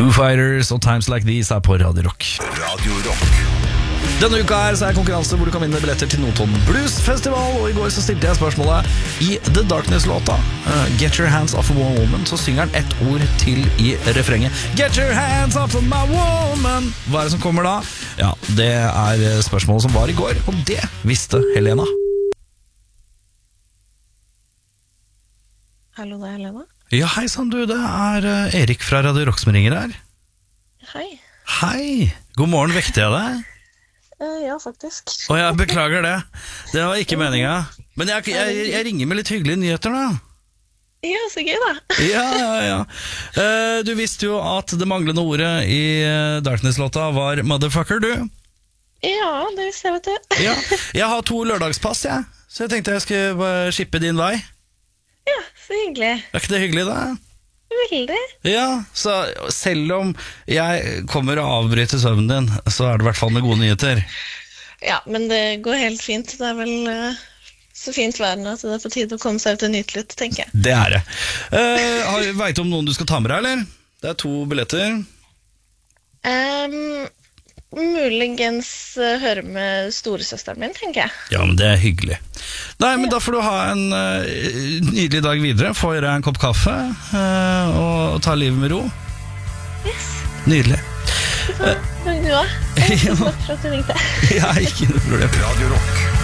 Foo Fighters og Times Like These på Radio Rock. Radio Rock. Denne uka her så konkurranse hvor du kan vinne billetter til Notodden Blues Festival. Og i går så stilte jeg spørsmålet i The Darkness-låta Get Your Hands Off a Woman. Så synger han ett ord til i refrenget. Get your hands off of my woman. Hva det som kommer da? Ja, det spørsmålet som var i går, og det visste Helena. Hallo, det Helena. Ja, hei sann du, det Erik fra Radio Rock som ringer her. Hei. Hei, god morgen, vekte jeg deg? Ja, faktisk. Jeg beklager det. Det var ikke meningen. Men jeg ringer med litt hyggelige nyheter da. Ja, så gøy da. Ja. Du visste jo at det manglende ordet i Darkness-låta var motherfucker, du. Ja, det visste jeg, vet du. Ja, jeg har 2 lørdagspass, så jeg tenkte jeg skulle bare skippe din vei. Ja, så hyggelig. Ikke det hyggelig da? Veldig. Ja, så selv om jeg kommer og avbryter søvnen din, så det i hvert fall med gode nyheter. Ja, men det går helt fint. Det vel så fint verden at det på tide å komme seg ut og nyte litt, tenker jeg. Det det. Vet du om noen du skal ta med deg, eller? Det 2 billetter. Muligens høre med storesøsteren min, tenker jeg. Ja, men det hyggelig. Nei, men da får du ha en nydelig dag videre. Få gjøre en kopp kaffe og ta livet med ro. Yes. Nydelig. Takk du også. Takk for at du ringte. Ja, ikke noe problem. Radio Rock.